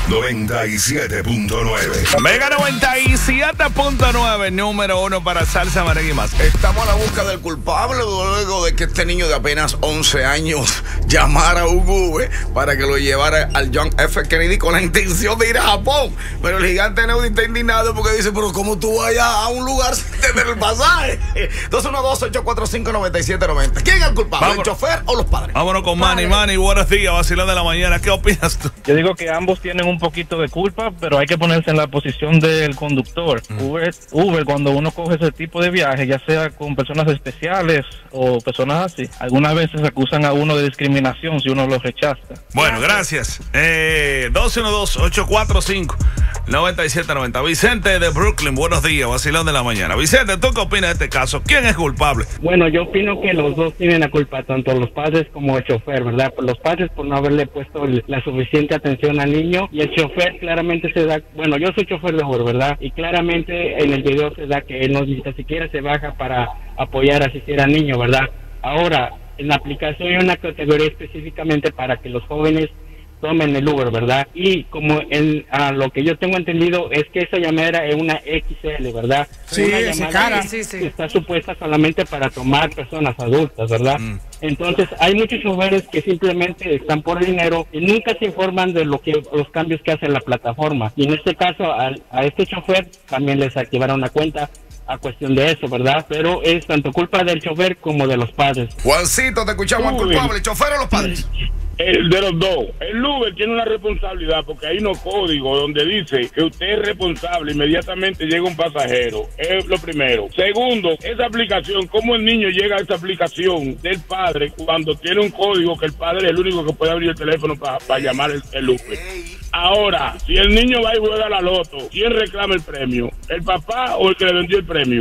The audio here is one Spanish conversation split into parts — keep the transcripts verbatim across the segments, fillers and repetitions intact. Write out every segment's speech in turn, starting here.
noventa y siete punto nueve. Mega noventa y siete punto nueve, número uno para salsa, merengue y más. Estamos a la busca del culpable luego de que este niño de apenas once años llamara a un Uber para que lo llevara al John F. Kennedy con la intención de ir a Japón. Pero el gigante Neudi está indignado porque dice, pero ¿cómo tú vayas a un lugar sin tener el pasaje? dos uno dos, ocho cuatro cinco, nueve siete nueve cero. ¿Quién es el culpable? Vámonos. ¿El chofer o los padres? Vámonos con Manny. Manny, buenos días, vacilón de la mañana. ¿Qué opinas tú? Yo digo que ambos tienen un poquito de culpa, pero hay que ponerse en la posición del conductor. Mm. Uber, Uber, cuando uno coge ese tipo de viaje, ya sea con personas especiales o personas así, algunas veces acusan a uno de discriminación si uno lo rechaza. Bueno, gracias. Eh, dos uno dos, ocho cuatro cinco, nueve siete nueve cero. Vicente de Brooklyn, buenos días, vacilón de la mañana. Vicente, ¿tú qué opinas de este caso? ¿Quién es culpable? Bueno, yo opino que los dos tienen la culpa, tanto los padres como el chofer, ¿verdad? Los padres por no haberle puesto la suficiente atención al niño, y el chofer claramente se da, bueno, yo soy chofer de Uber, ¿verdad? Y claramente en el video se da que él no ni siquiera se baja para apoyar a asistir al niño, ¿verdad? Ahora, en la aplicación hay una categoría específicamente para que los jóvenes tomen el Uber, ¿verdad? Y como en, a lo que yo tengo entendido es que esa llamada es una X L, ¿verdad? Sí, una esa cara. Sí, sí. Está supuesta solamente para tomar personas adultas, ¿verdad? Mm. Entonces hay muchos choferes que simplemente están por dinero y nunca se informan de lo que los cambios que hace la plataforma. Y en este caso a, a este chofer también les activaron una cuenta a cuestión de eso, ¿verdad? Pero es tanto culpa del chofer como de los padres. Juancito, te escuchamos al culpable, ¿el chofer o los padres? El de los dos. El Uber tiene una responsabilidad porque hay unos códigos donde dice que usted es responsable, inmediatamente llega un pasajero. Es lo primero. Segundo, esa aplicación, cómo el niño llega a esa aplicación del padre cuando tiene un código que el padre es el único que puede abrir el teléfono para pa llamar el, el Uber. Ahora, si el niño va y juega la loto, ¿quién reclama el premio? ¿El papá o el que le vendió el premio?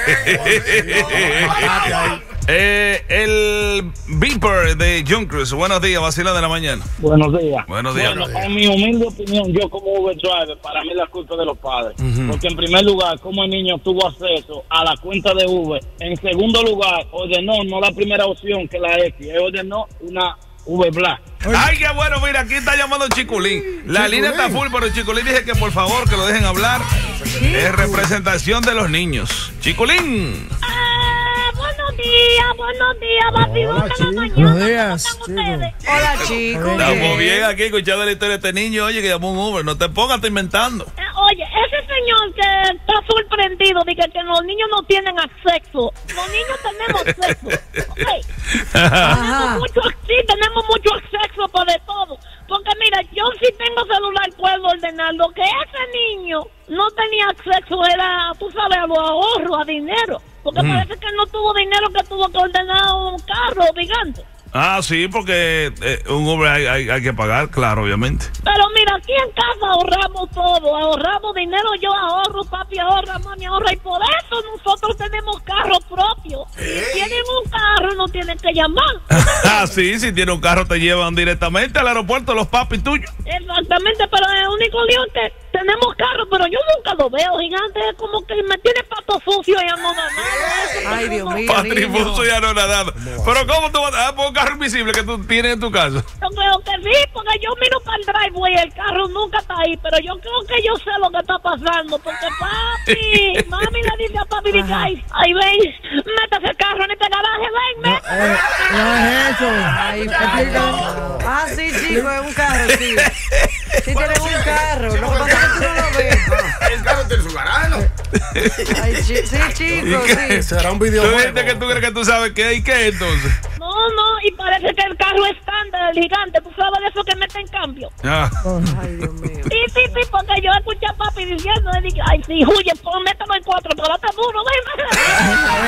eh, el Beeper de Junkers, buenos días, vacila de la mañana. Buenos días. Buenos días. Bueno, en mi humilde opinión, yo como Uber driver, para mí la culpa de los padres. Uh-huh. Porque en primer lugar, como el niño tuvo acceso a la cuenta de Uber. En segundo lugar, ordenó, no la primera opción que la X, él ordenó una Uber Black. Ay, qué bueno, mira, aquí está llamando Chiculín. La Chiculín. Línea está full, pero Chiculín dice que por favor que lo dejen hablar. Es representación de los niños. Chiculín. Ah, buenos días, buenos días, vacilón de la mañana. Buenos días, ¿Cómo están ustedes? Hola, chicos. Estamos bien aquí escuchando la historia de este niño. Oye, que llamó un Uber. No te pongas, está inventando. Eh, oye, ese señor que está sorprendido de que, que los niños no tienen acceso. Los niños tenemos acceso. Okay. Tenemos mucho, sí, tenemos mucho acceso por de todo. Porque mira, yo si tengo celular puedo ordenar. Lo que ese niño no tenía acceso era, tú sabes, a los ahorros, a dinero. Porque mm. parece que él no tuvo dinero, que tuvo que ordenar un carro gigante. Ah, sí, porque eh, un Uber hay, hay, hay que pagar, claro, obviamente. Pero mira, aquí en casa ahorramos todo, ahorramos dinero, yo ahorro, papi ahorra, mami ahorra, y por eso nosotros tenemos carro propio. Si tienen un carro, no tienen que llamar. Ah, sí, si tienen un carro te llevan directamente al aeropuerto los papis tuyos. Exactamente, pero el único lío es que tenemos carro, pero yo nunca lo veo, gigante, es como que me tiene pato sucio y ya no da nada. Ay, Dios mío. Patrifuso ya no da nada. Pero ¿cómo tú vas a poner un carro invisible que tú tienes en tu casa? Yo creo que sí, porque yo miro para el driveway y el carro nunca está ahí, pero yo creo que yo sé lo que está pasando, porque papi, mami le dice a papi, dice, ay, ay, ven, métase el carro en este garaje, ven, ven. No, eh, no es eso. Ay, explica. Ah, sí, chico, es un carro, sí. Sí tienen un carro, lo que pasa es que tú no lo ves. El carro tiene su garaje, ¿no? Ay, chi sí, chico, sí. Será un videojuego. ¿Tú dices que tú crees que tú sabes qué y qué entonces? No, no, y parece que el carro es estándar, el gigante, tú sabes de eso que mete en cambio. Ah. Ay, Dios mío. Sí, sí, sí, porque yo escuché a papi diciendo, ay, sí, huye, mételo en cuatro, pero está duro, ven.